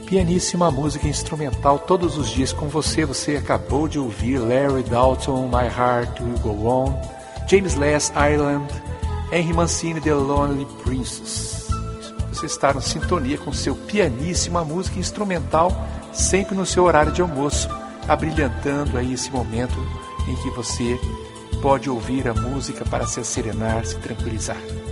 Pianíssima música instrumental todos os dias com você. Você acabou de ouvir Larry Dalton, My Heart Will Go On, James Last, Ireland, Henry Mancini, The Lonely Princess. Você está em sintonia com seu Pianíssima música instrumental, sempre no seu horário de almoço, abrilhantando aí esse momento em que você pode ouvir a música para se serenar, se tranquilizar.